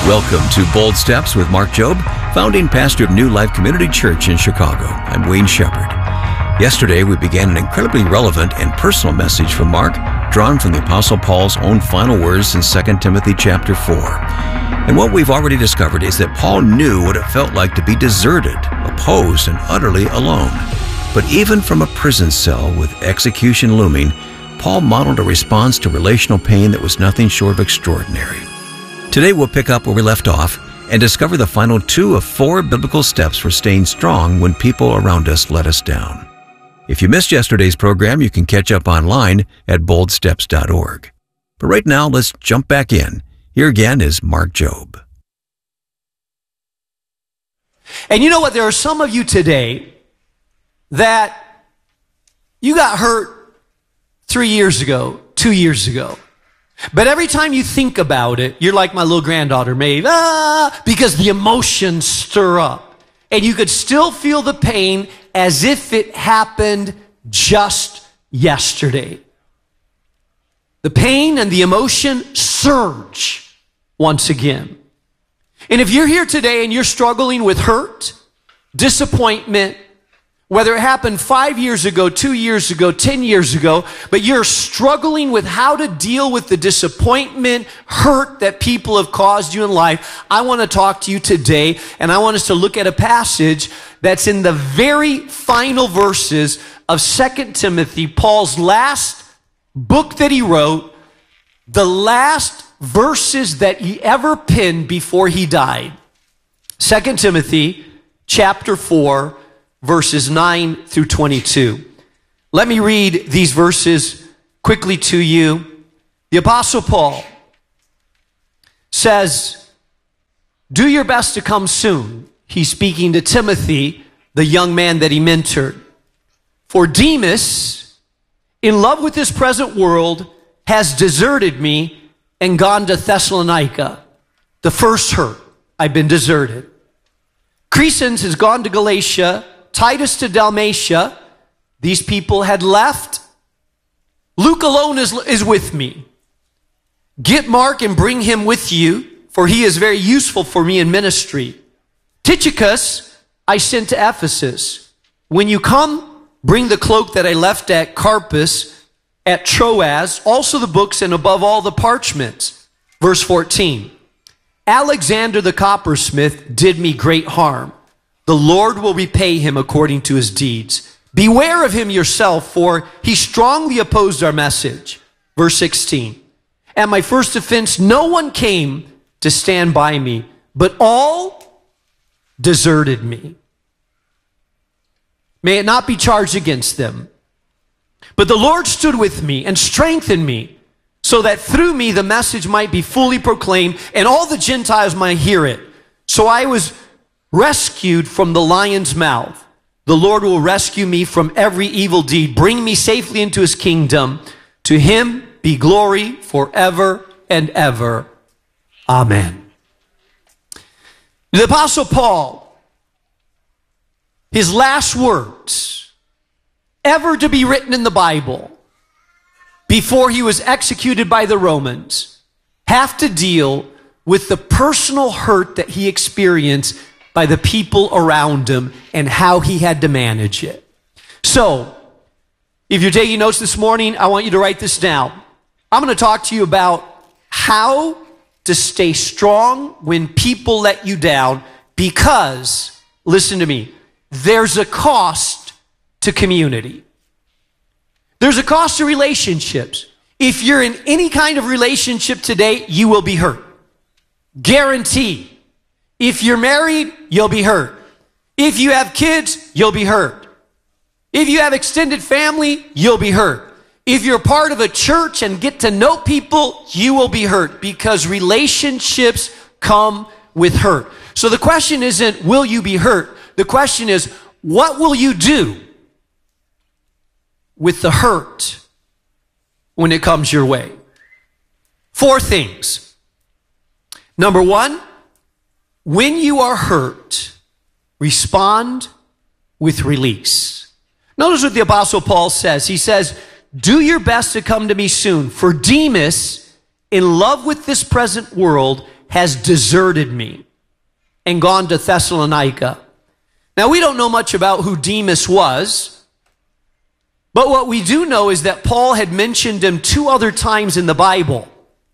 Welcome to Bold Steps with Mark Jobe, founding pastor of New Life Community Church in Chicago. I'm Wayne Shepherd. Yesterday, we began an incredibly relevant and personal message from Mark, drawn from the Apostle Paul's own final words in 2 Timothy chapter 4. And what we've already discovered is that Paul knew what it felt like to be deserted, opposed, and utterly alone. But even from a prison cell with execution looming, Paul modeled a response to relational pain that was nothing short of extraordinary. Today we'll pick up where we left off and discover the final 2 of 4 biblical steps for staying strong when people around us let us down. If you missed yesterday's program, you can catch up online at boldsteps.org. But right now, let's jump back in. Here again is Mark Jobe. And you know what? There are some of you today that you got hurt 3 years ago, 2 years ago. But every time you think about it, you're like my little granddaughter, Maeve, because the emotions stir up. And you could still feel the pain as if it happened just yesterday. The pain and the emotion surge once again. And if you're here today and you're struggling with hurt, disappointment, whether it happened 5 years ago, 2 years ago, 10 years ago, but you're struggling with how to deal with the disappointment, hurt that people have caused you in life, I want to talk to you today, and I want us to look at a passage that's in the very final verses of 2 Timothy, Paul's last book that he wrote, the last verses that he ever penned before he died. 2 Timothy chapter 4, verses 9 through 22. Let me read these verses quickly to you. The Apostle Paul says, do your best to come soon. He's speaking to Timothy, the young man that he mentored. For Demas, in love with this present world, has deserted me and gone to Thessalonica. The first hurt, I've been deserted. Crescens has gone to Galatia, Titus to Dalmatia. These people had left. Luke alone is with me. Get Mark and bring him with you, for he is very useful for me in ministry. Tychicus I sent to Ephesus. When you come, bring the cloak that I left at Carpus at Troas, also the books and above all the parchments. Verse 14. Alexander the coppersmith did me great harm. The Lord will repay him according to his deeds. Beware of him yourself, for he strongly opposed our message. Verse 16. At my first offense, no one came to stand by me, but all deserted me. May it not be charged against them. But the Lord stood with me and strengthened me, so that through me the message might be fully proclaimed, and all the Gentiles might hear it. So I was rescued from the lion's mouth. The Lord will rescue me from every evil deed, bring me safely into his kingdom. To him be glory forever and ever. Amen. The Apostle Paul, his last words ever to be written in the Bible before he was executed by the Romans, have to deal with the personal hurt that he experienced by the people around him and how he had to manage it. So, if you're taking notes this morning, I want you to write this down. I'm going to talk to you about how to stay strong when people let you down, because, listen to me, there's a cost to community. There's a cost to relationships. If you're in any kind of relationship today, you will be hurt. Guaranteed. If you're married, you'll be hurt. If you have kids, you'll be hurt. If you have extended family, you'll be hurt. If you're part of a church and get to know people, you will be hurt, because relationships come with hurt. So the question isn't, will you be hurt? The question is, what will you do with the hurt when it comes your way? 4 things. Number 1, when you are hurt, respond with release. Notice what the Apostle Paul says. He says, do your best to come to me soon, for Demas, in love with this present world, has deserted me and gone to Thessalonica. Now, we don't know much about who Demas was, but what we do know is that Paul had mentioned him 2 other times in the Bible.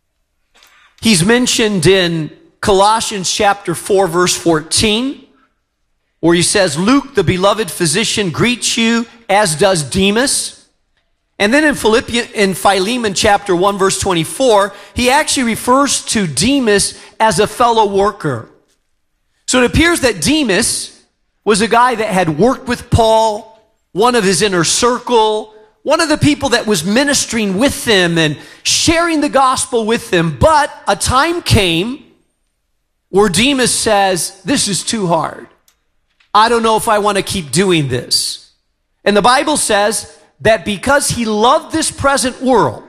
He's mentioned in Colossians chapter 4, verse 14, where he says, Luke, the beloved physician, greets you, as does Demas. And then in Philemon chapter 1, verse 24, he actually refers to Demas as a fellow worker. So it appears that Demas was a guy that had worked with Paul, one of his inner circle, one of the people that was ministering with them and sharing the gospel with them. But a time came where Demas says, this is too hard. I don't know if I want to keep doing this. And the Bible says that because he loved this present world,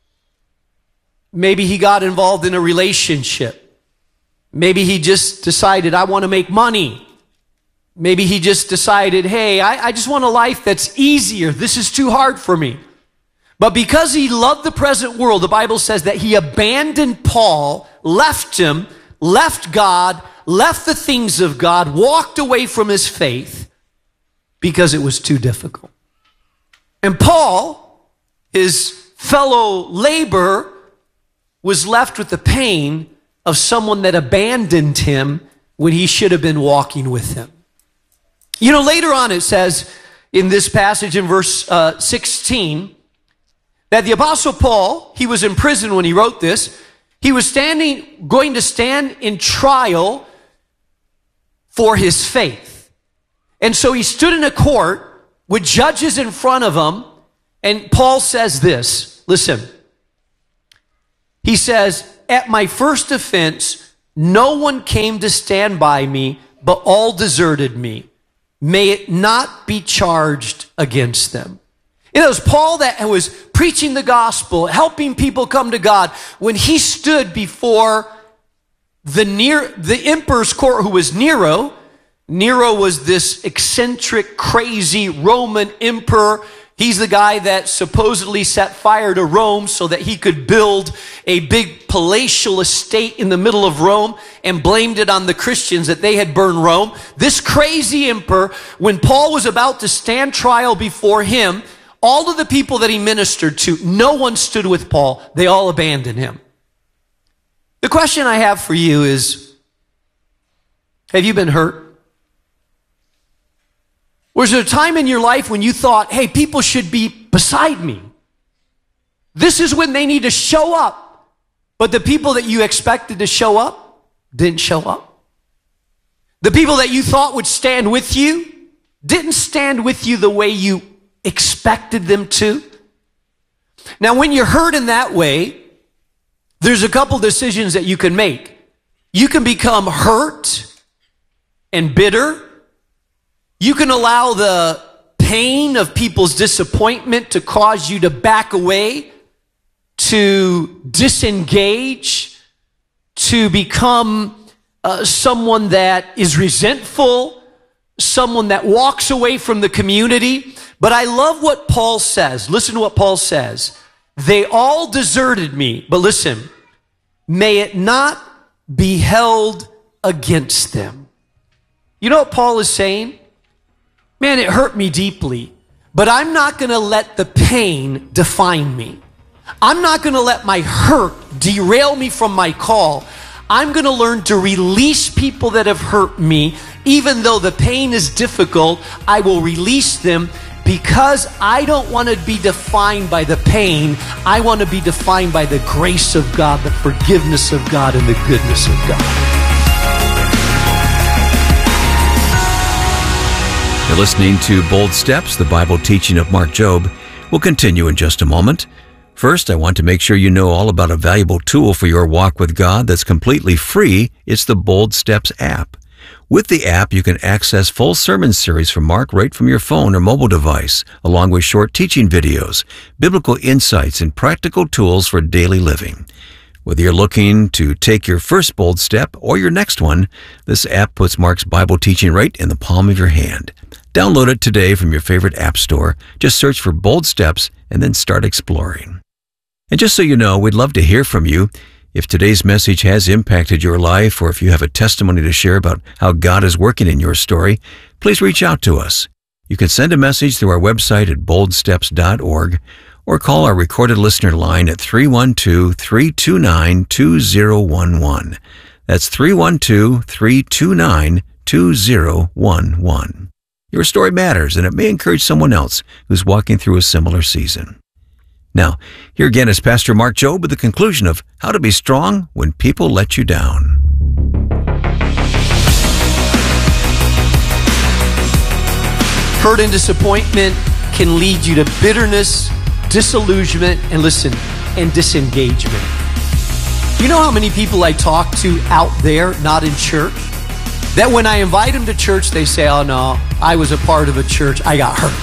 maybe he got involved in a relationship. Maybe he just decided, I want to make money. Maybe he just decided, hey, I just want a life that's easier. This is too hard for me. But because he loved the present world, the Bible says that he abandoned Paul, left him, left God, left the things of God, walked away from his faith because it was too difficult. And Paul, his fellow laborer, was left with the pain of someone that abandoned him when he should have been walking with him. You know, later on it says in this passage in verse 16 that the Apostle Paul, he was in prison when he wrote this. He was going to stand in trial for his faith. And so he stood in a court with judges in front of him, and Paul says this, listen. He says, at my first offense, no one came to stand by me, but all deserted me. May it not be charged against them. It was Paul that was preaching the gospel, helping people come to God. When he stood before the emperor's court, who was Nero. Nero was this eccentric, crazy Roman emperor. He's the guy that supposedly set fire to Rome so that he could build a big palatial estate in the middle of Rome and blamed it on the Christians that they had burned Rome. This crazy emperor, when Paul was about to stand trial before him, all of the people that he ministered to, no one stood with Paul. They all abandoned him. The question I have for you is, have you been hurt? Was there a time in your life when you thought, hey, people should be beside me? This is when they need to show up. But the people that you expected to show up didn't show up. The people that you thought would stand with you didn't stand with you the way you expected them to. Now, when you're hurt in that way, there's a couple decisions that you can make. You can become hurt and bitter. You can allow the pain of people's disappointment to cause you to back away, to disengage, to become someone that is resentful, someone that walks away from the community. But I love what Paul says. Listen to what Paul says. They all deserted me. But listen, may it not be held against them. You know what Paul is saying? Man, it hurt me deeply, but I'm not going to let the pain define me. I'm not going to let my hurt derail me from my call. I'm going to learn to release people that have hurt me. Even though the pain is difficult, I will release them because I don't want to be defined by the pain. I want to be defined by the grace of God, the forgiveness of God, and the goodness of God. You're listening to Bold Steps, the Bible teaching of Mark Jobe. We'll continue in just a moment. First, I want to make sure you know all about a valuable tool for your walk with God that's completely free. It's the Bold Steps app. With the app, you can access full sermon series from Mark right from your phone or mobile device, along with short teaching videos, biblical insights, and practical tools for daily living. Whether you're looking to take your first bold step or your next one, this app puts Mark's Bible teaching right in the palm of your hand. Download it today from your favorite app store. Just search for Bold Steps and then start exploring. And just so you know, we'd love to hear from you. If today's message has impacted your life, or if you have a testimony to share about how God is working in your story, please reach out to us. You can send a message through our website at boldsteps.org or call our recorded listener line at 312-329-2011. That's 312-329-2011. Your story matters, and it may encourage someone else who's walking through a similar season. Now, here again is Pastor Mark Jobe with the conclusion of How to Be Strong When People Let You Down. Hurt and disappointment can lead you to bitterness, disillusionment, and disengagement. You know how many people I talk to out there, not in church, that when I invite them to church, they say, oh no, I was a part of a church, I got hurt.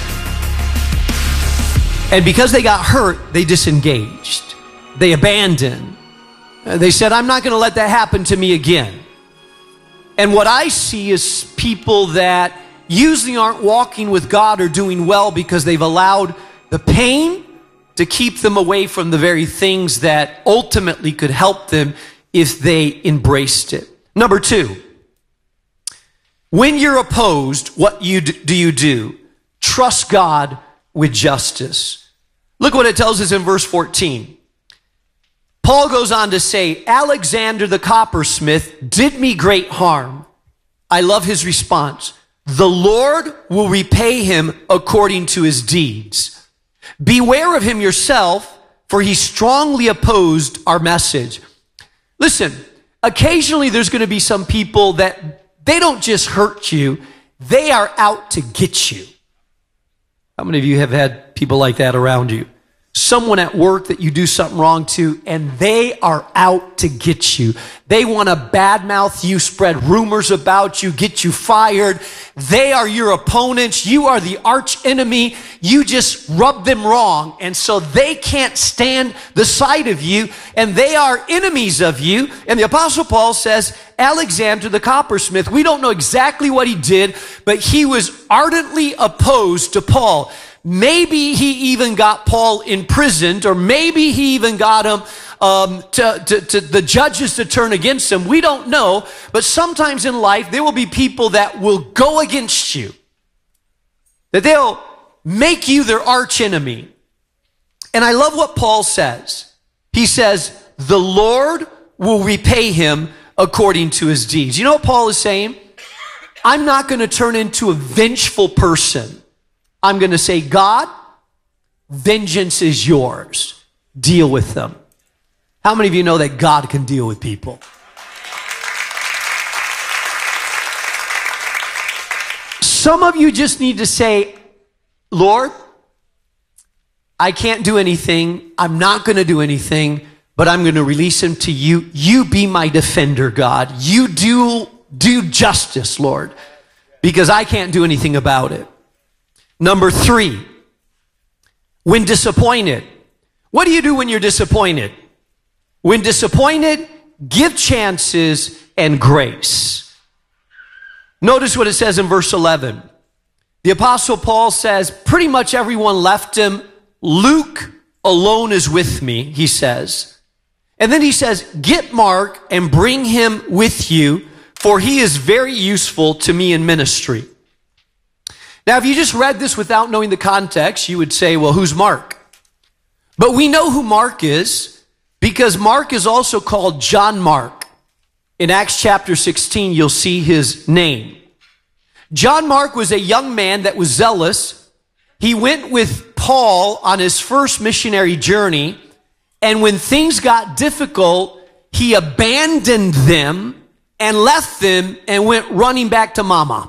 And because they got hurt, they disengaged. They abandoned. They said, I'm not going to let that happen to me again. And what I see is people that usually aren't walking with God or doing well because they've allowed the pain to keep them away from the very things that ultimately could help them if they embraced it. Number 2, when you're opposed, what do you do? Trust God with justice. Look what it tells us in verse 14. Paul goes on to say, Alexander the coppersmith did me great harm. I love his response. The Lord will repay him according to his deeds. Beware of him yourself, for he strongly opposed our message. Listen, occasionally there's going to be some people that they don't just hurt you, they are out to get you. How many of you have had people like that around you? Someone at work that you do something wrong to, and they are out to get you. They want to badmouth you, spread rumors about you, get you fired. They are your opponents. You are the arch enemy. You just rub them wrong. And so they can't stand the sight of you, and they are enemies of you. And the Apostle Paul says, Alexander the coppersmith, we don't know exactly what he did, but he was ardently opposed to Paul. Maybe he even got Paul imprisoned, or maybe he even got him to the judges to turn against him. We don't know, but sometimes in life there will be people that will go against you, that they'll make you their arch enemy. And I love what Paul says. He says, the Lord will repay him according to his deeds. You know what Paul is saying? I'm not going to turn into a vengeful person. I'm going to say, God, vengeance is yours. Deal with them. How many of you know that God can deal with people? Some of you just need to say, Lord, I can't do anything. I'm not going to do anything, but I'm going to release him to you. You be my defender, God. You do justice, Lord, because I can't do anything about it. Number 3, when disappointed. What do you do when you're disappointed? When disappointed, give chances and grace. Notice what it says in verse 11. The Apostle Paul says, pretty much everyone left him. Luke alone is with me, he says. And then he says, get Mark and bring him with you, for he is very useful to me in ministry. Now, if you just read this without knowing the context, you would say, well, who's Mark? But we know who Mark is because Mark is also called John Mark. In Acts chapter 16, you'll see his name. John Mark was a young man that was zealous. He went with Paul on his first missionary journey, and when things got difficult, he abandoned them and left them and went running back to mama.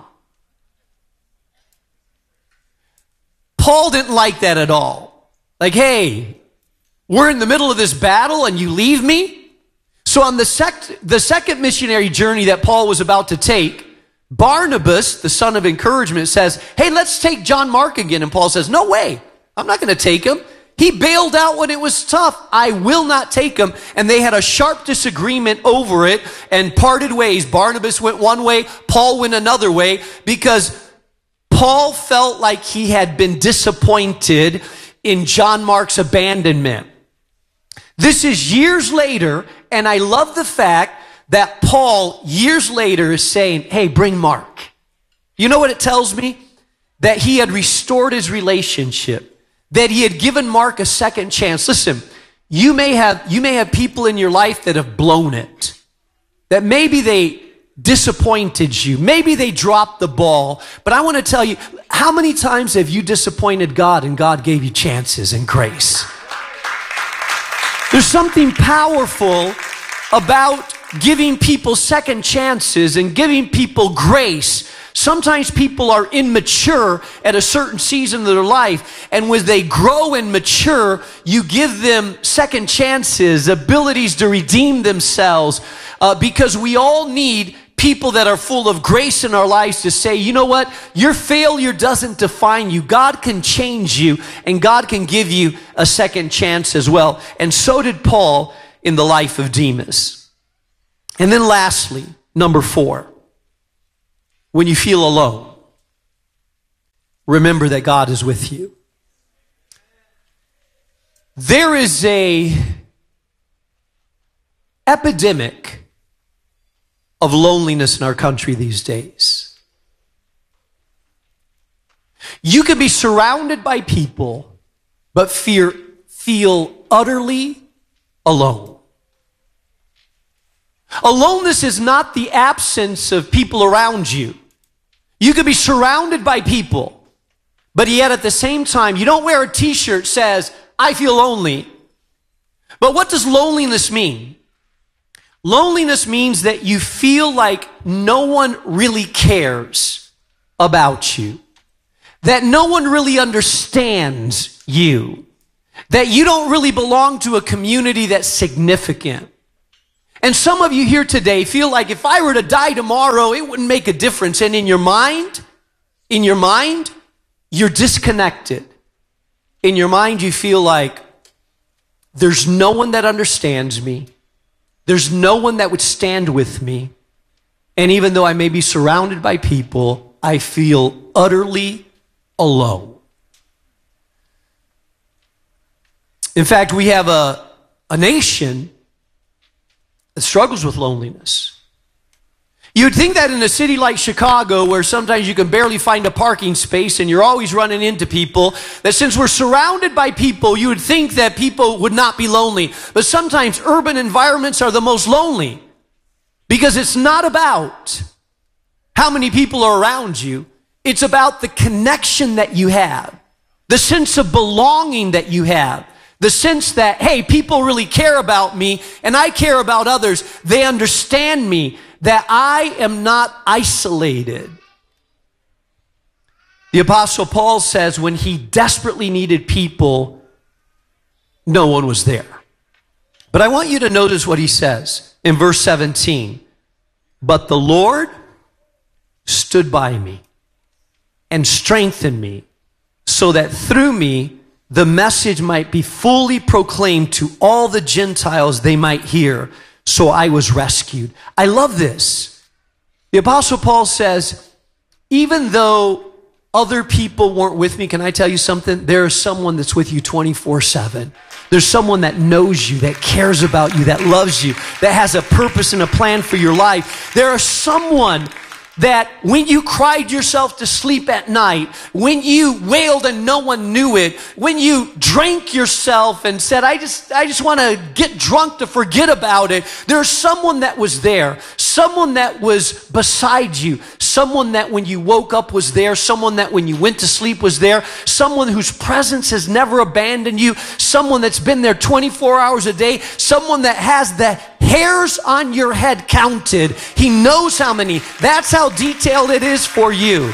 Paul didn't like that at all. Like, hey, we're in the middle of this battle and you leave me? So on the second missionary journey that Paul was about to take, Barnabas, the son of encouragement, says, hey, let's take John Mark again. And Paul says, no way, I'm not going to take him. He bailed out when it was tough. I will not take him. And they had a sharp disagreement over it and parted ways. Barnabas went one way, Paul went another way, because Paul felt like he had been disappointed in John Mark's abandonment. This is years later, and I love the fact that Paul, years later, is saying, hey, bring Mark. You know what it tells me? That he had restored his relationship, that he had given Mark a second chance. Listen, you may have people in your life that have blown it, that maybe they disappointed you, maybe they dropped the ball, but I want to tell you, how many times have you disappointed God and God gave you chances and grace? There's something powerful about giving people second chances and giving people grace. Sometimes people are immature at a certain season of their life, and when they grow and mature, you give them second chances, abilities to redeem themselves, because we all need people that are full of grace in our lives to say, you know what? Your failure doesn't define you. God can change you, and God can give you a second chance as well. And so did Paul in the life of Demas. And then lastly, number 4, when you feel alone, remember that God is with you. There is a epidemic of loneliness in our country these days. You can be surrounded by people, but feel utterly alone. Aloneness is not the absence of people around you. You could be surrounded by people, but yet at the same time, you don't wear a t-shirt that says, I feel lonely. But what does loneliness mean? Loneliness means that you feel like no one really cares about you, that no one really understands you, that you don't really belong to a community that's significant. And some of you here today feel like if I were to die tomorrow, it wouldn't make a difference. And in your mind, you're disconnected. In your mind, you feel like there's no one that understands me. There's no one that would stand with me. And even though I may be surrounded by people, I feel utterly alone. In fact, we have a nation that struggles with loneliness. You'd think that in a city like Chicago, where sometimes you can barely find a parking space and you're always running into people, that since we're surrounded by people, you would think that people would not be lonely. But sometimes urban environments are the most lonely, because it's not about how many people are around you. It's about the connection that you have, the sense of belonging that you have. The sense that, hey, people really care about me and I care about others. They understand me, that I am not isolated. The Apostle Paul says when he desperately needed people, no one was there. But I want you to notice what he says in verse 17. But the Lord stood by me and strengthened me, so that through me the message might be fully proclaimed to all the Gentiles they might hear. So I was rescued. I love this. The Apostle Paul says, even though other people weren't with me, can I tell you something? There is someone that's with you 24/7. There's someone that knows you, that cares about you, that loves you, that has a purpose and a plan for your life. There is someone that when you cried yourself to sleep at night, when you wailed and no one knew it, when you drank yourself and said, I just want to get drunk to forget about it, there's someone that was there, someone that was beside you, someone that when you woke up was there, someone that when you went to sleep was there, someone whose presence has never abandoned you, someone that's been there 24 hours a day, someone that has the hairs on your head counted. He knows how many. That's how detailed it is for you.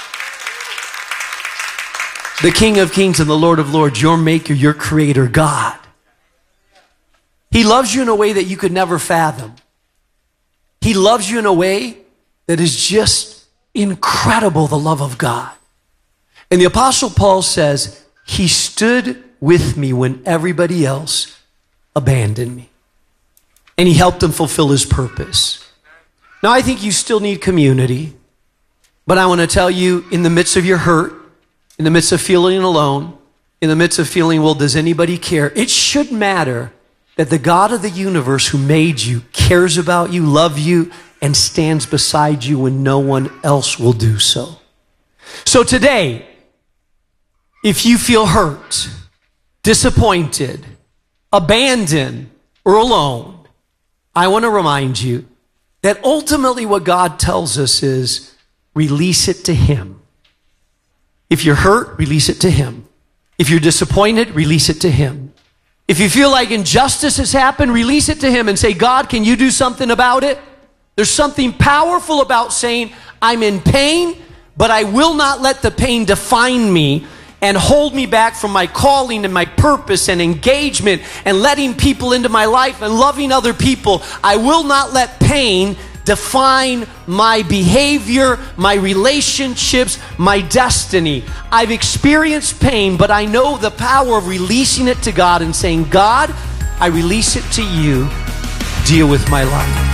The King of Kings and the Lord of Lords, your maker, your creator, God. He loves you in a way that you could never fathom. He loves you in a way that is just incredible, the love of God. And the Apostle Paul says, he stood with me when everybody else abandoned me. And he helped them fulfill his purpose. Now, I think you still need community. But I want to tell you, in the midst of your hurt, in the midst of feeling alone, in the midst of feeling, well, does anybody care? It should matter that the God of the universe who made you cares about you, loves you, and stands beside you when no one else will do so. So today, if you feel hurt, disappointed, abandoned, or alone, I want to remind you that ultimately what God tells us is release it to Him. If you're hurt, release it to Him. If you're disappointed, release it to Him. If you feel like injustice has happened, release it to Him and say, God, can you do something about it? There's something powerful about saying, I'm in pain, but I will not let the pain define me and hold me back from my calling and my purpose and engagement and letting people into my life and loving other people. I will not let pain define my behavior, my relationships, my destiny. I've experienced pain, but I know the power of releasing it to God and saying, God, I release it to you. Deal with my life.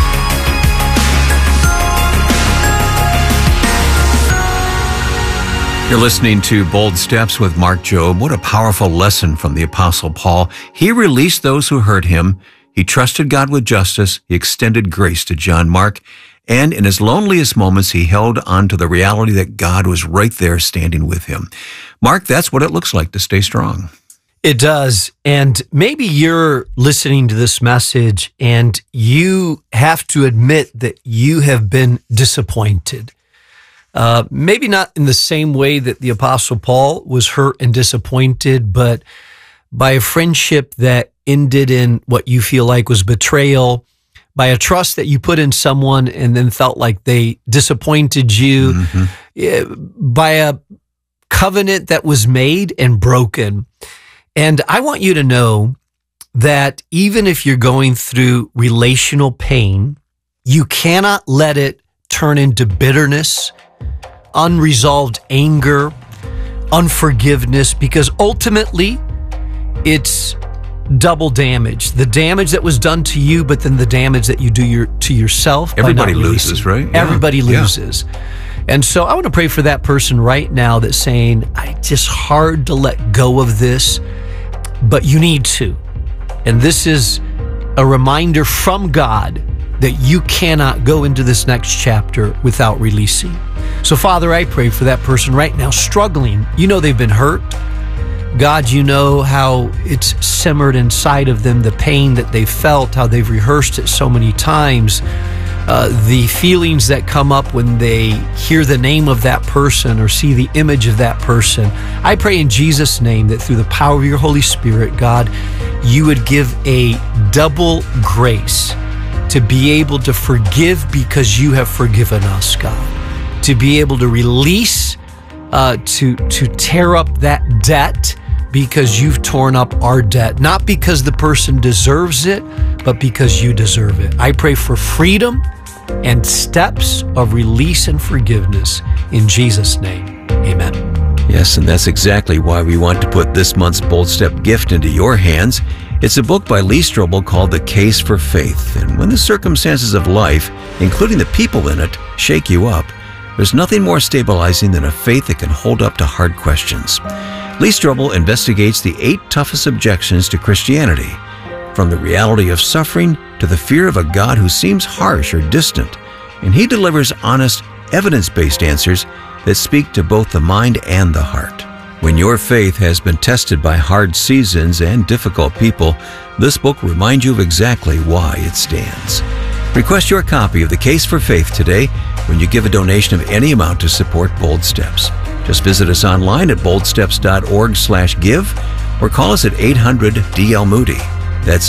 You're listening to Bold Steps with Mark Jobe. What a powerful lesson from the Apostle Paul. He released those who hurt him. He trusted God with justice. He extended grace to John Mark. And in his loneliest moments, he held on to the reality that God was right there standing with him. Mark, that's what it looks like to stay strong. It does. And maybe you're listening to this message and you have to admit that you have been disappointed. Maybe not in the same way that the Apostle Paul was hurt and disappointed, but by a friendship that ended in what you feel like was betrayal, by a trust that you put in someone and then felt like they disappointed you, by a covenant that was made and broken. And I want you to know that even if you're going through relational pain, you cannot let it turn into bitterness, unresolved anger, unforgiveness, because ultimately it's double damage. The damage that was done to you, but then the damage that you do to yourself. Everybody loses, right? Yeah. Everybody loses. And so I want to pray for that person right now that's saying, it's just hard to let go of this, but you need to. And this is a reminder from God that you cannot go into this next chapter without releasing. So, Father, I pray for that person right now struggling. You know they've been hurt. God, you know how it's simmered inside of them, the pain that they felt, how they've rehearsed it so many times, the feelings that come up when they hear the name of that person or see the image of that person. I pray in Jesus' name that through the power of your Holy Spirit, God, you would give a double grace to be able to forgive because you have forgiven us, God. To be able to release, to tear up that debt because you've torn up our debt. Not because the person deserves it, but because you deserve it. I pray for freedom and steps of release and forgiveness in Jesus' name. Amen. Yes, and that's exactly why we want to put this month's Bold Step gift into your hands. It's a book by Lee Strobel called The Case for Faith. And when the circumstances of life, including the people in it, shake you up, there's nothing more stabilizing than a faith that can hold up to hard questions. Lee Strobel investigates the 8 toughest objections to Christianity, from the reality of suffering to the fear of a God who seems harsh or distant. And he delivers honest, evidence-based answers that speak to both the mind and the heart. When your faith has been tested by hard seasons and difficult people, this book reminds you of exactly why it stands. Request your copy of The Case for Faith today when you give a donation of any amount to support Bold Steps. Just visit us online at boldsteps.org/give or call us at 800-DL-MOODY. That's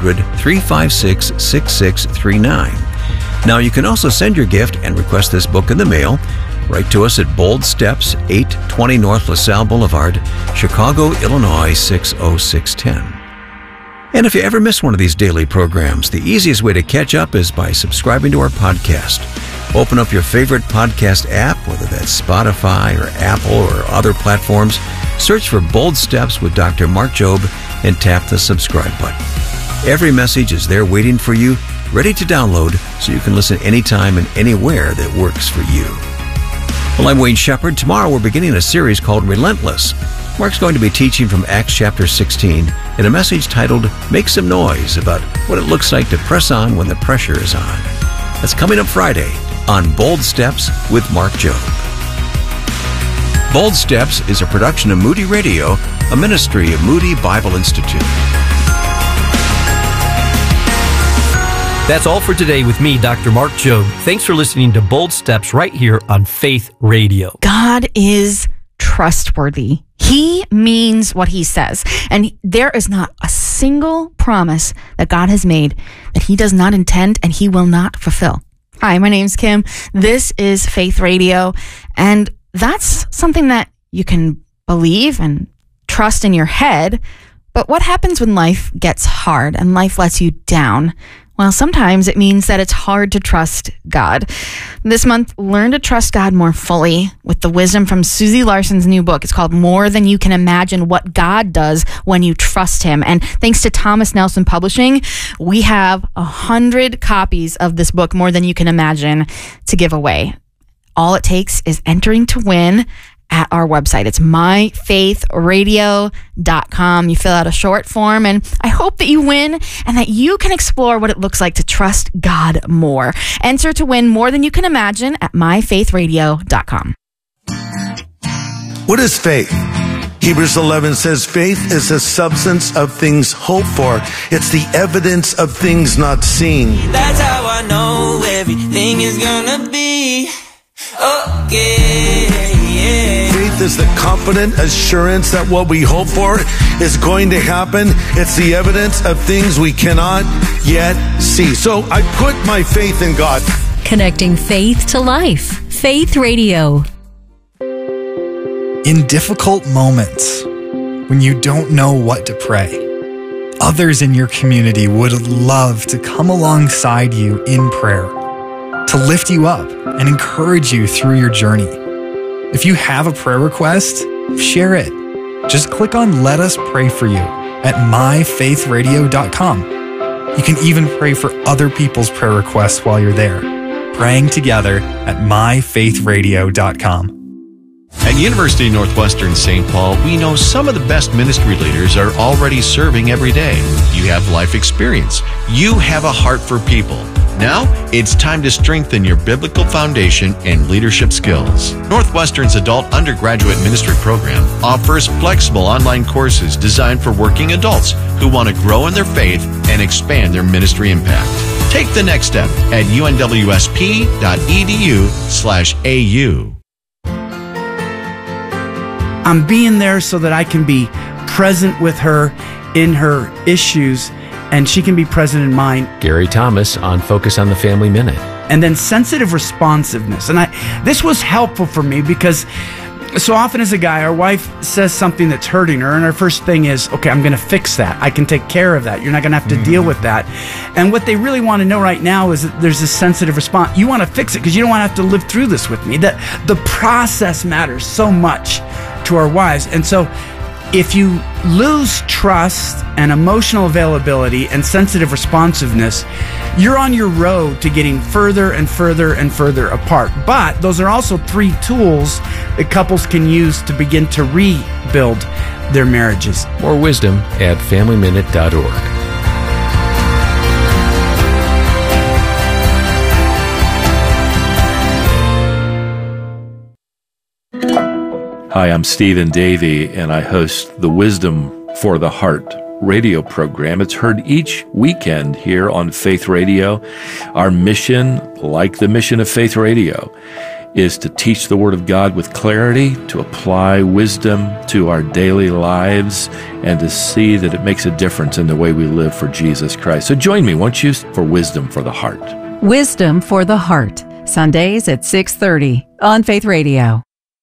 800-356-6639. Now you can also send your gift and request this book in the mail. Write to us at Bold Steps, 820 North LaSalle Boulevard, Chicago, Illinois, 60610. And if you ever miss one of these daily programs, the easiest way to catch up is by subscribing to our podcast. Open up your favorite podcast app, whether that's Spotify or Apple or other platforms. Search for Bold Steps with Dr. Mark Jobe and tap the subscribe button. Every message is there waiting for you, ready to download, so you can listen anytime and anywhere that works for you. Well, I'm Wayne Shepherd. Tomorrow we're beginning a series called Relentless. Mark's going to be teaching from Acts chapter 16 in a message titled, Make Some Noise, about what it looks like to press on when the pressure is on. That's coming up Friday on Bold Steps with Mark Jobe. Bold Steps is a production of Moody Radio, a ministry of Moody Bible Institute. That's all for today with me, Dr. Mark Jobe. Thanks for listening to Bold Steps right here on Faith Radio. God is trustworthy. He means what he says. And there is not a single promise that God has made that he does not intend and he will not fulfill. Hi, my name's Kim. This is Faith Radio. And that's something that you can believe and trust in your head. But what happens when life gets hard and life lets you down? Well, sometimes it means that it's hard to trust God. This month, learn to trust God more fully with the wisdom from Susie Larson's new book. It's called More Than You Can Imagine What God Does When You Trust Him. And thanks to Thomas Nelson Publishing, we have 100 copies of this book, More Than You Can Imagine, to give away. All it takes is entering to win at our website. It's myfaithradio.com. You fill out a short form, and I hope that you win and that you can explore what it looks like to trust God more. Enter to win More Than You Can Imagine at myfaithradio.com. What is faith? Hebrews 11 says faith is the substance of things hoped for. It's the evidence of things not seen. That's how I know everything is gonna be okay. Faith is the confident assurance that what we hope for is going to happen. It's the evidence of things we cannot yet see. So I put my faith in God. Connecting faith to life. Faith Radio. In difficult moments, when you don't know what to pray, others in your community would love to come alongside you in prayer, to lift you up and encourage you through your journey. If you have a prayer request, share it. Just click on Let Us Pray For You at myfaithradio.com. You can even pray for other people's prayer requests while you're there. Praying together at myfaithradio.com. At University of Northwestern St. Paul, we know some of the best ministry leaders are already serving every day. You have life experience. You have a heart for people. Now, it's time to strengthen your biblical foundation and leadership skills. Northwestern's adult undergraduate ministry program offers flexible online courses designed for working adults who want to grow in their faith and expand their ministry impact. Take the next step at unwsp.edu/AU. I'm being there so that I can be present with her in her issues, and she can be present in mine. Gary Thomas on Focus on the Family Minute. And then sensitive responsiveness. And this was helpful for me because so often as a guy, our wife says something that's hurting her, and our first thing is, okay, I'm going to fix that. I can take care of that. You're not going to have to deal with that. And what they really want to know right now is that there's this sensitive response. You want to fix it because you don't want to have to live through this with me. That the process matters so much to our wives. And so if you lose trust and emotional availability and sensitive responsiveness, you're on your road to getting further and further and further apart. But those are also 3 tools that couples can use to begin to rebuild their marriages. More wisdom at FamilyMinute.org. Hi, I'm Stephen Davey, and I host the Wisdom for the Heart radio program. It's heard each weekend here on Faith Radio. Our mission, like the mission of Faith Radio, is to teach the Word of God with clarity, to apply wisdom to our daily lives, and to see that it makes a difference in the way we live for Jesus Christ. So join me, won't you, for Wisdom for the Heart. Wisdom for the Heart, Sundays at 6:30 on Faith Radio.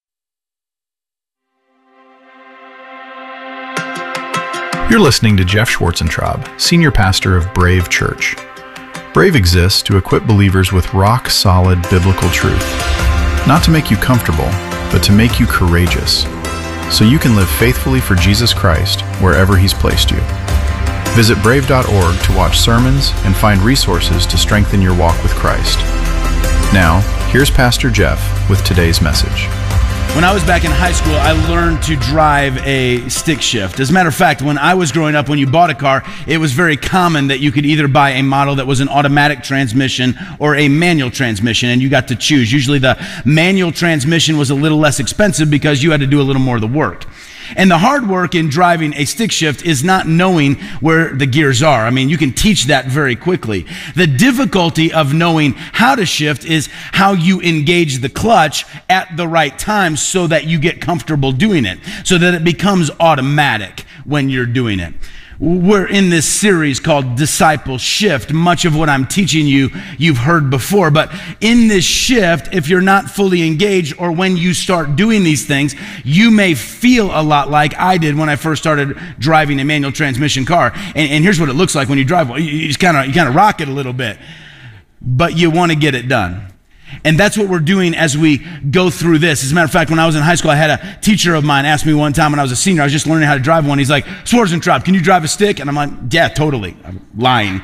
You're listening to Jeff Schwarzentraub, Senior Pastor of Brave Church. Brave exists to equip believers with rock-solid biblical truth, not to make you comfortable, but to make you courageous, so you can live faithfully for Jesus Christ wherever He's placed you. Visit brave.org to watch sermons and find resources to strengthen your walk with Christ. Now, here's Pastor Jeff with today's message. When I was back in high school, I learned to drive a stick shift. As a matter of fact, when I was growing up, when you bought a car, it was very common that you could either buy a model that was an automatic transmission or a manual transmission, and you got to choose. Usually the manual transmission was a little less expensive because you had to do a little more of the work. And the hard work in driving a stick shift is not knowing where the gears are. I mean, you can teach that very quickly. The difficulty of knowing how to shift is how you engage the clutch at the right time so that you get comfortable doing it, so that it becomes automatic when you're doing it. We're in this series called Disciple Shift. Much of what I'm teaching you, you've heard before. But in this shift, if you're not fully engaged, or when you start doing these things, you may feel a lot like I did when I first started driving a manual transmission car. And here's what it looks like when you drive one. You kind of rock it a little bit, but you want to get it done. And that's what we're doing as we go through this. As a matter of fact, when I was in high school, I had a teacher of mine ask me one time when I was a senior, I was just learning how to drive one. He's like, Schwarzentraub, can you drive a stick? And I'm like, yeah, totally. I'm lying,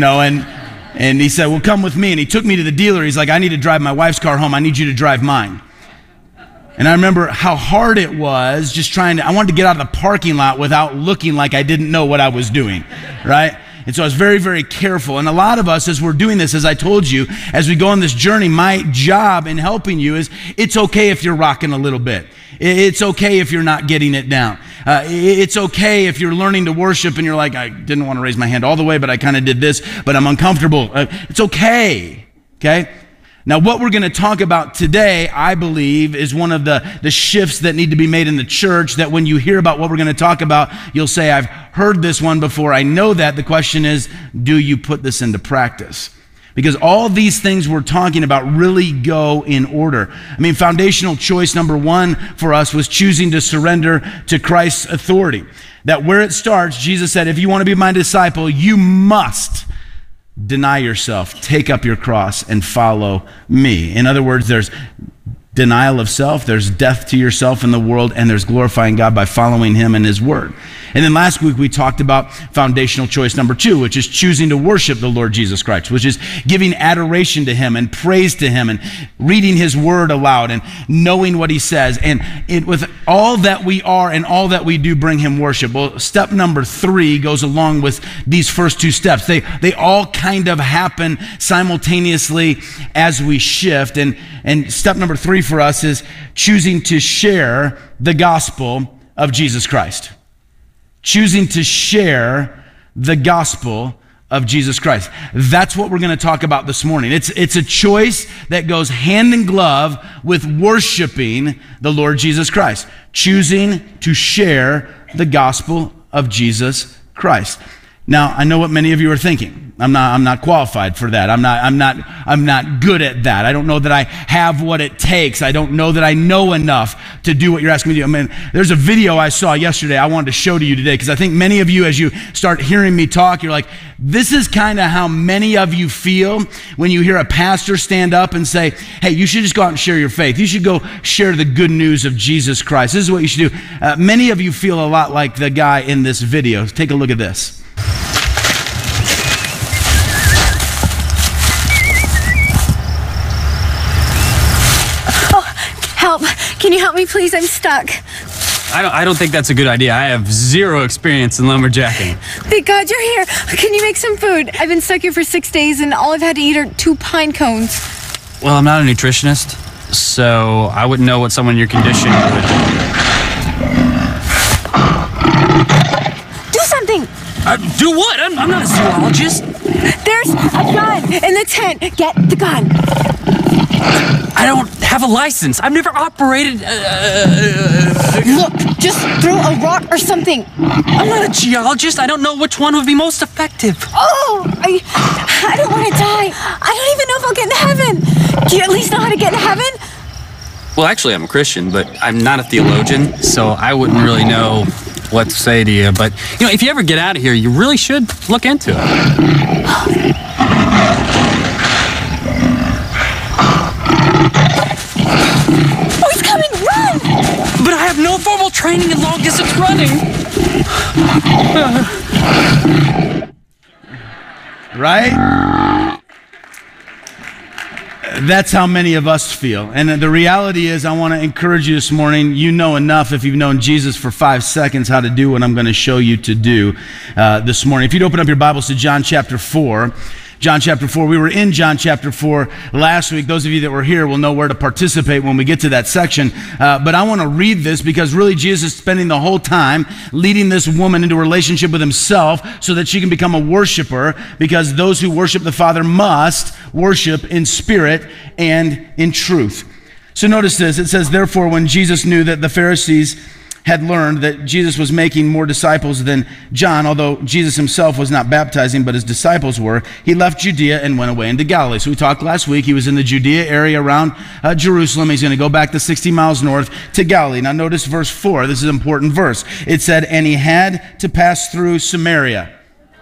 and he said, well, come with me. And he took me to the dealer. He's like, I need to drive my wife's car home. I need you to drive mine. And I remember how hard it was just I wanted to get out of the parking lot without looking like I didn't know what I was doing, right? And so I was very, very careful. And a lot of us, as we're doing this, as I told you, as we go on this journey, my job in helping you is it's okay if you're rocking a little bit. It's okay if you're not getting it down. It's okay if you're learning to worship and you're like, I didn't want to raise my hand all the way, but I kind of did this, but I'm uncomfortable. It's okay, okay? Now, what we're going to talk about today, I believe, is one of the shifts that need to be made in the church, that when you hear about what we're going to talk about, you'll say, I've heard this one before. I know that. The question is, do you put this into practice? Because all these things we're talking about really go in order. I mean, foundational choice number one for us was choosing to surrender to Christ's authority. That where it starts, Jesus said, if you want to be my disciple, you must deny yourself, take up your cross, and follow me. In other words, there's denial of self, there's death to yourself in the world, and there's glorifying God by following him and his word. And then last week we talked about foundational choice number two, which is choosing to worship the Lord Jesus Christ, which is giving adoration to him and praise to him and reading his word aloud and knowing what he says. And with all that we are and all that we do, bring him worship. Well, step number three goes along with these first two steps. They all kind of happen simultaneously as we shift. And step number three for us is choosing to share the gospel of Jesus Christ. Choosing to share the gospel of Jesus Christ. That's what we're going to talk about this morning. It's a choice that goes hand in glove with worshiping the Lord Jesus Christ. Choosing to share the gospel of Jesus Christ. Now, I know what many of you are thinking. I'm not qualified for that. I'm not good at that. I don't know that I have what it takes. I don't know that I know enough to do what you're asking me to do. I mean, there's a video I saw yesterday I wanted to show to you today, because I think many of you, as you start hearing me talk, you're like, this is kind of how many of you feel when you hear a pastor stand up and say, hey, you should just go out and share your faith. You should go share the good news of Jesus Christ. This is what you should do. Many of you feel a lot like the guy in this video. Take a look at this. Help. Can you help me, please? I'm stuck. I don't think that's a good idea. I have zero experience in lumberjacking. Thank God you're here. Can you make some food? I've been stuck here for 6 days, and all I've had to eat are 2 pine cones. Well, I'm not a nutritionist, so I wouldn't know what someone in your condition would. Do something! Do what? I'm not a zoologist. There's a gun in the tent. Get the gun. I don't have a license. I've never operated. Look, just throw a rock or something. I'm not a geologist. I don't know which one would be most effective. Oh, I don't want to die. I don't even know if I'll get into heaven. Do you at least know how to get into heaven? Well, actually, I'm a Christian, but I'm not a theologian, so I wouldn't really know what to say to you. But, if you ever get out of here, you really should look into it. Oh, he's coming! Run! But I have no formal training in long distance running. Right? That's how many of us feel. And the reality is, I want to encourage you this morning. You know enough, if you've known Jesus for 5 seconds, how to do what I'm going to show you to do this morning. If you'd open up your Bibles to John chapter 4. John chapter 4. We were in John chapter 4 last week. Those of you that were here will know where to participate when we get to that section. But I want to read this because really Jesus is spending the whole time leading this woman into a relationship with himself so that she can become a worshiper, because those who worship the Father must worship in spirit and in truth. So notice this. It says, therefore, when Jesus knew that the Pharisees had learned that Jesus was making more disciples than John, although Jesus himself was not baptizing, but his disciples were, he left Judea and went away into Galilee. So we talked last week, he was in the Judea area around Jerusalem. He's going to go back the 60 miles north to Galilee. Now notice verse 4. This is an important verse. It said, and he had to pass through Samaria.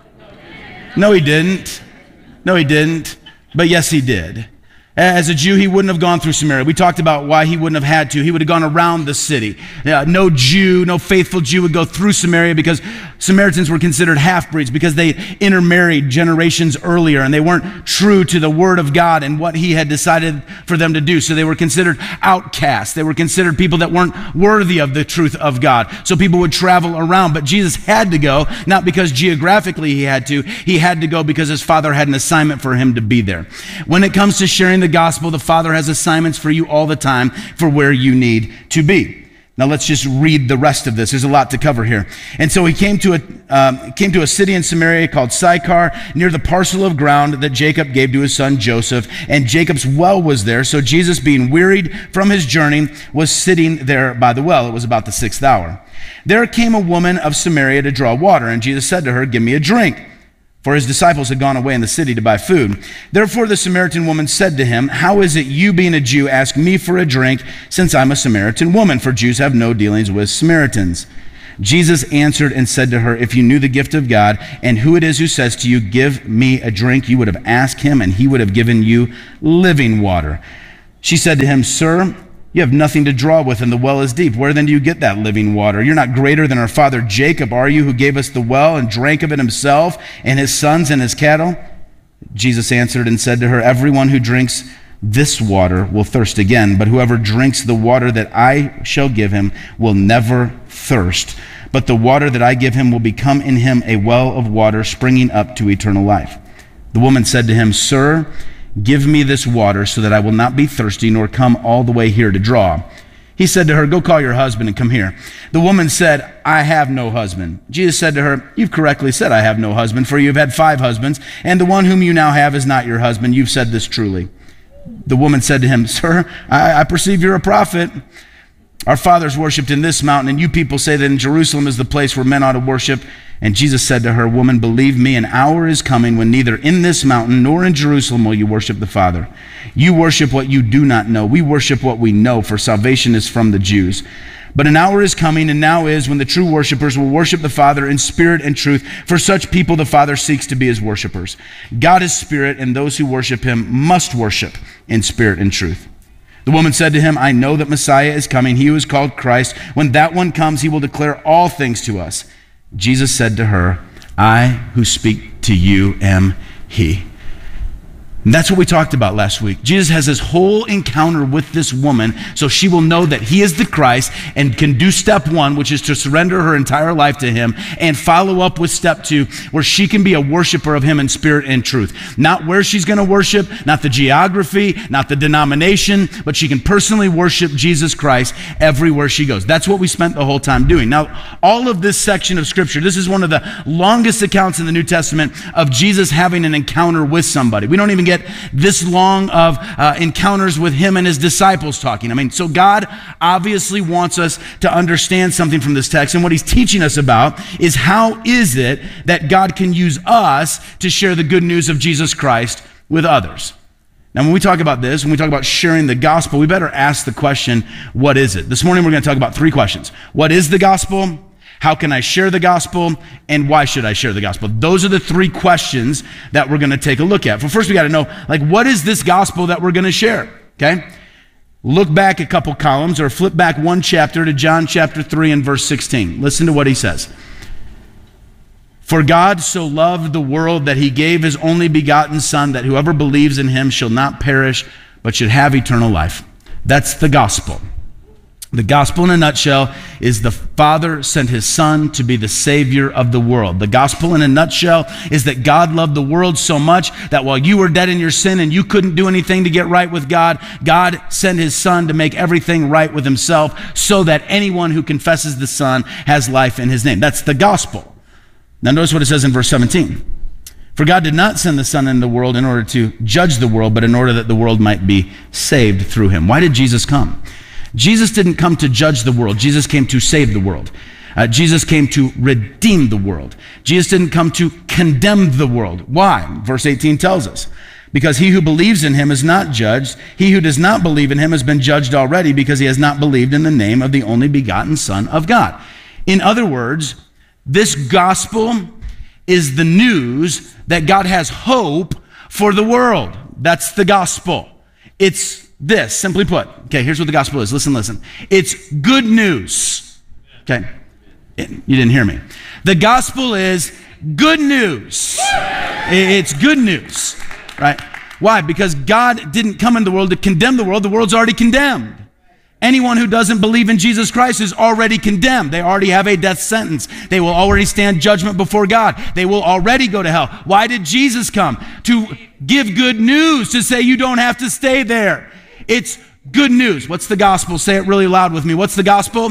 No, he didn't. No, he didn't. But yes, he did. As a Jew, he wouldn't have gone through Samaria. We talked about why he wouldn't have had to. He would have gone around the city. No Jew, no faithful Jew would go through Samaria, because Samaritans were considered half-breeds, because they intermarried generations earlier and they weren't true to the word of God and what he had decided for them to do. So they were considered outcasts. They were considered people that weren't worthy of the truth of God. So people would travel around. But Jesus had to go, not because geographically he had to go because his Father had an assignment for him to be there. When it comes to sharing the gospel, the Father has assignments for you all the time for where you need to be. Now let's just read the rest of this. There's a lot to cover here. And so he came to a city in Samaria called Sychar, near the parcel of ground that Jacob gave to his son Joseph. And Jacob's well was there. So Jesus, being wearied from his journey, was sitting there by the well. It was about the 6th hour. There came a woman of Samaria to draw water, and Jesus said to her, give me a drink. For his disciples had gone away in the city to buy food. Therefore the Samaritan woman said to him, how is it you, being a Jew, ask me for a drink, since I'm a Samaritan woman? For Jews have no dealings with Samaritans. Jesus answered and said to her, if you knew the gift of God and who it is who says to you, give me a drink, you would have asked him, and he would have given you living water. She said to him, sir, you have nothing to draw with, and the well is deep. Where then do you get that living water? You're not greater than our father Jacob, are you, who gave us the well and drank of it himself and his sons and his cattle? Jesus answered and said to her, everyone who drinks this water will thirst again, but whoever drinks the water that I shall give him will never thirst. But the water that I give him will become in him a well of water springing up to eternal life. The woman said to him, sir, give me this water so that I will not be thirsty nor come all the way here to draw. He said to her, go call your husband and come here. The woman said, I have no husband. Jesus said to her, you've correctly said, I have no husband, for you've had 5 husbands, and the one whom you now have is not your husband. You've said this truly. The woman said to him, sir, I perceive you're a prophet. Our fathers worshipped in this mountain, and you people say that in Jerusalem is the place where men ought to worship. And Jesus said to her, woman, believe me, an hour is coming when neither in this mountain nor in Jerusalem will you worship the Father. You worship what you do not know. We worship what we know, for salvation is from the Jews. But an hour is coming, and now is, when the true worshipers will worship the Father in spirit and truth. For such people the Father seeks to be his worshipers. God is spirit, and those who worship him must worship in spirit and truth. The woman said to him, I know that Messiah is coming, he who is called Christ. When that one comes, he will declare all things to us. Jesus said to her, I who speak to you am he. And that's what we talked about last week. Jesus has this whole encounter with this woman so she will know that he is the Christ and can do step 1, which is to surrender her entire life to him, and follow up with step 2, where she can be a worshiper of him in spirit and truth. Not where she's going to worship, not the geography, not the denomination, but she can personally worship Jesus Christ everywhere she goes. That's what we spent the whole time doing. Now, all of this section of Scripture, this is one of the longest accounts in the New Testament of Jesus having an encounter with somebody. We don't even get this long of encounters with him and his disciples talking. I mean, so God obviously wants us to understand something from this text, and what he's teaching us about is how is it that God can use us to share the good news of Jesus Christ with others. Now, when we talk about this, when we talk about sharing the gospel, we better ask the question, what is it? This morning we're going to talk about 3 questions. What is the gospel? How can I share the gospel? And why should I share the gospel? Those are the 3 questions that we're going to take a look at. But first we got to know, what is this gospel that we're going to share? Okay? Look back a couple columns or flip back 1 chapter to John chapter 3 and verse 16. Listen to what he says. For God so loved the world that he gave his only begotten Son, that whoever believes in him shall not perish, but should have eternal life. That's the gospel. The gospel in a nutshell is the Father sent his Son to be the Savior of the world. The gospel in a nutshell is that God loved the world so much that while you were dead in your sin and you couldn't do anything to get right with God, God sent his Son to make everything right with himself so that anyone who confesses the Son has life in his name. That's the gospel. Now notice what it says in verse 17. For God did not send the Son into the world in order to judge the world, but in order that the world might be saved through him. Why did Jesus come? Jesus didn't come to judge the world. Jesus came to save the world. Jesus came to redeem the world. Jesus didn't come to condemn the world. Why? Verse 18 tells us. Because he who believes in him is not judged. He who does not believe in him has been judged already because he has not believed in the name of the only begotten Son of God. In other words, this gospel is the news that God has hope for the world. That's the gospel. It's this, simply put. Okay, here's what the gospel is. Listen. It's good news. Okay, you didn't hear me. The gospel is good news. It's good news, right? Why? Because God didn't come into the world to condemn the world. The world's already condemned. Anyone who doesn't believe in Jesus Christ is already condemned. They already have a death sentence. They will already stand judgment before God. They will already go to hell. Why did Jesus come? To give good news, to say you don't have to stay there. It's good news. What's the gospel? Say it really loud with me. What's the gospel?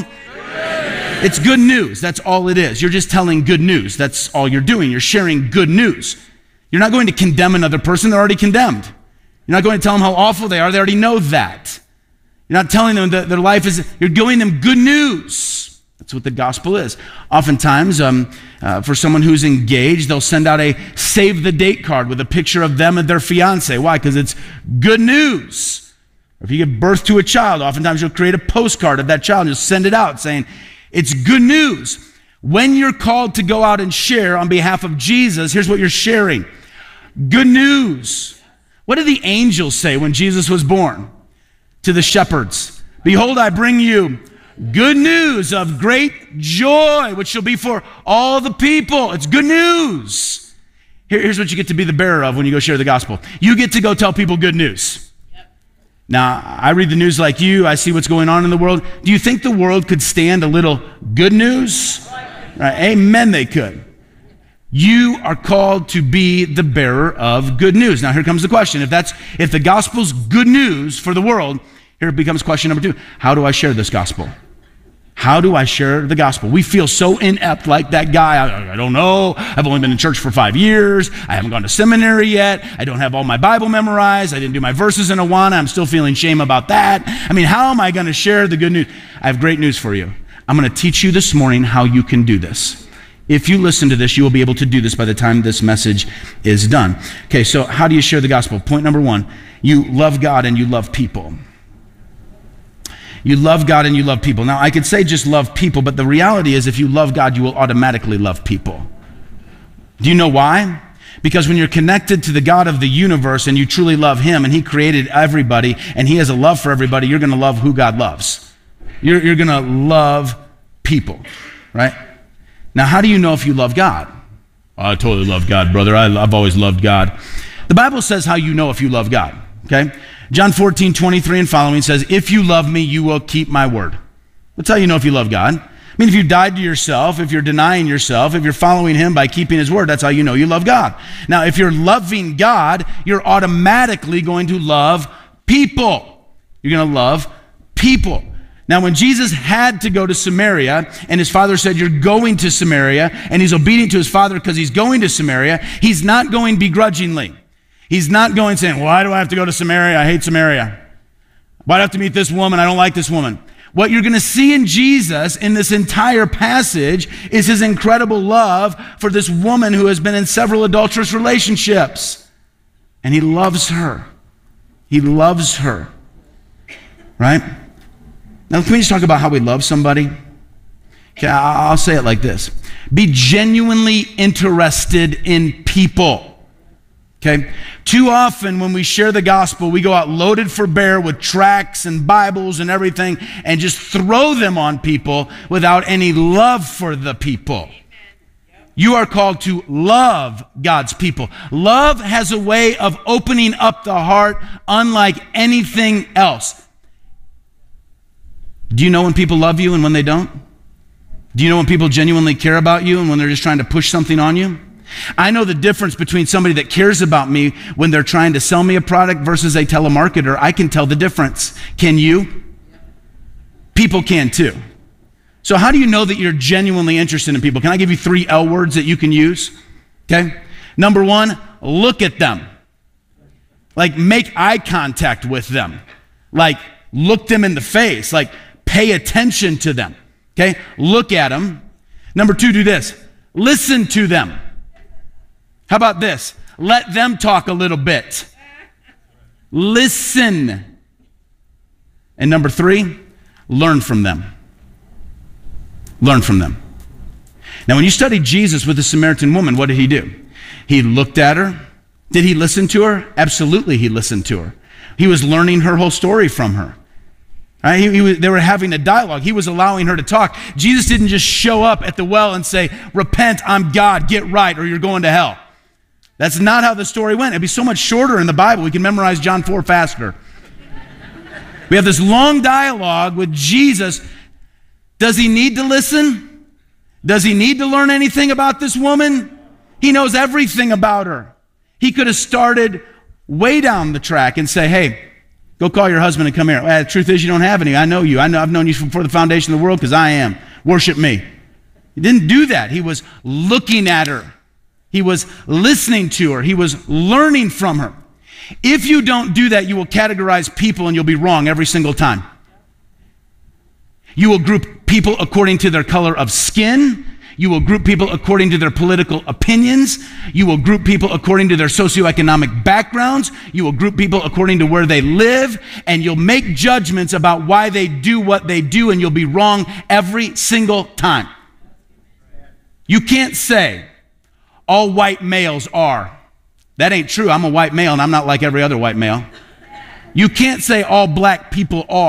It's good news. That's all it is. You're just telling good news. That's all you're doing. You're sharing good news. You're not going to condemn another person. They're already condemned. You're not going to tell them how awful they are. They already know that. You're not telling them that their life is, you're giving them good news. That's what the gospel is. Oftentimes, for someone who's engaged, they'll send out a save the date card with a picture of them and their fiance. Why? Because it's good news. Or if you give birth to a child, oftentimes you'll create a postcard of that child and you'll send it out saying, it's good news. When you're called to go out and share on behalf of Jesus, here's what you're sharing. Good news. What did the angels say when Jesus was born? To the shepherds, behold, I bring you good news of great joy, which shall be for all the people. It's good news. Here's what you get to be the bearer of when you go share the gospel. You get to go tell people good news. Now, I read the news like you. I see what's going on in the world. Do you think the world could stand a little good news? Right. Amen, they could. You are called to be the bearer of good news. Now, here comes the question. If the gospel's good news for the world, here becomes question number 2. How do I share this gospel? How do I share the gospel? We feel so inept like that guy. I don't know. I've only been in church for 5 years. I haven't gone to seminary yet. I don't have all my Bible memorized. I didn't do my verses in Awana. I'm still feeling shame about that. I mean, how am I going to share the good news? I have great news for you. I'm going to teach you this morning how you can do this. If you listen to this, you will be able to do this by the time this message is done. Okay, so how do you share the gospel? Point number 1, you love God and you love people. You love God and you love people. Now, I could say just love people, but the reality is if you love God, you will automatically love people. Do you know why? Because when you're connected to the God of the universe and you truly love him and he created everybody and he has a love for everybody, you're going to love who God loves. You're going to love people, right? Now, how do you know if you love God? Oh, I totally love God, brother. I've always loved God. The Bible says how you know if you love God, okay? John 14:23 and following says, if you love me, you will keep my word. That's how you know if you love God. I mean, if you died to yourself, if you're denying yourself, if you're following him by keeping his word, that's how you know you love God. Now, if you're loving God, you're automatically going to love people. You're going to love people. Now, when Jesus had to go to Samaria, and his father said, you're going to Samaria, and he's obedient to his father because he's going to Samaria, he's not going begrudgingly. He's not going saying, why do I have to go to Samaria? I hate Samaria. Why do I have to meet this woman? I don't like this woman. What you're going to see in Jesus in this entire passage is his incredible love for this woman who has been in several adulterous relationships. And he loves her. He loves her. Right? Now, can we just talk about how we love somebody? Okay, I'll say it like this. Be genuinely interested in people. Okay? Too often when we share the gospel, we go out loaded for bear with tracts and Bibles and everything and just throw them on people without any love for the people. You are called to love God's people. Love has a way of opening up the heart unlike anything else. Do you know when people love you and when they don't? Do you know when people genuinely care about you and when they're just trying to push something on you? I know the difference between somebody that cares about me when they're trying to sell me a product versus a telemarketer. I can tell the difference. Can you? People can too. So how do you know that you're genuinely interested in people? Can I give you 3 L words that you can use? Okay. Number 1, look at them. Like, make eye contact with them. Like, look them in the face. Like, pay attention to them. Okay. Look at them. Number 2, do this. Listen to them. How about this? Let them talk a little bit. Listen. And number 3, learn from them. Learn from them. Now, when you study Jesus with the Samaritan woman, what did he do? He looked at her. Did he listen to her? Absolutely, he listened to her. He was learning her whole story from her. Right? They were having a dialogue. He was allowing her to talk. Jesus didn't just show up at the well and say, repent, I'm God, get right, or you're going to hell. That's not how the story went. It'd be so much shorter in the Bible. We can memorize John 4 faster. We have this long dialogue with Jesus. Does he need to listen? Does he need to learn anything about this woman? He knows everything about her. He could have started way down the track and say, hey, go call your husband and come here. Well, the truth is you don't have any. I know you. I've known you before the foundation of the world because I am. Worship me. He didn't do that. He was looking at her. He was listening to her. He was learning from her. If you don't do that, you will categorize people and you'll be wrong every single time. You will group people according to their color of skin. You will group people according to their political opinions. You will group people according to their socioeconomic backgrounds. You will group people according to where they live. And you'll make judgments about why they do what they do, and you'll be wrong every single time. You can't say, all white males are. That ain't true. I'm a white male, and I'm not like every other white male. You can't say all black people are.